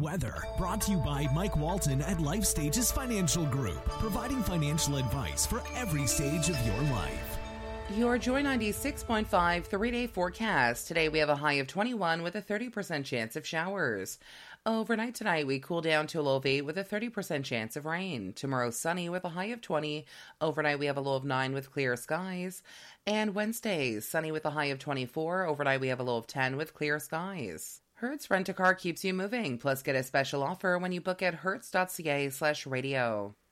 weather. Brought to you by Mike Walton at Life Stages Financial Group, providing financial advice for every stage of your life. Your Joy 96.5 3-day forecast. Today we have a high of 21 with a 30% chance of showers. Overnight tonight, we cool down to a low of 8 with a 30% chance of rain. Tomorrow, sunny with a high of 20. Overnight, we have a low of 9 with clear skies. And Wednesday, sunny with a high of 24. Overnight, we have a low of 10 with clear skies. Hertz Rent-A-Car keeps you moving. Plus, get a special offer when you book at hertz.ca/radio.